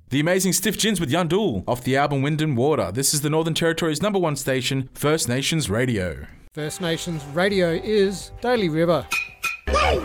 The amazing Stiff Gins with Yandul off the album Wind and Water. This is the Northern Territory's #1 station, First Nations Radio. First Nations Radio is Daly River.